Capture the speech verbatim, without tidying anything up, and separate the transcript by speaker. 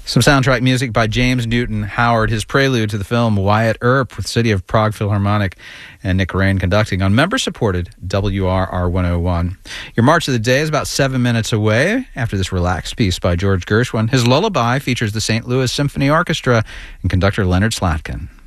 Speaker 1: Some soundtrack music by James Newton Howard, his prelude to the film Wyatt Earp with City of Prague Philharmonic and Nick Rain conducting on member-supported W R R one oh one. Your March of the Day is about seven minutes away after this relaxed piece by George Gershwin. His lullaby features the Saint Louis Symphony Orchestra and conductor Leonard Slatkin.